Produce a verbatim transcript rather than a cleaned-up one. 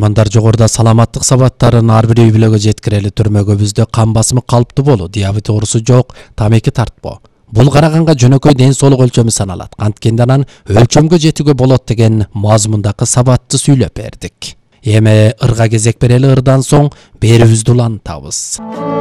Угармандар жогоруда саламаттык сабаттарын ар бир үй бүлөгө жеткирели. Түрмөгүбүздө кан басымы калыптуу болуу, диабет оорусу жок, тамеки тартпоо. Бул караганга жөнөкөй ден соолук өлчөмү саналат. Анткенде анан өлчөмгө жетүүгө болот деген мазмундагы сабатты сүйлөп бердик. Эми ырга кезек берели, ырдан соң берүүбүздү улантабыз.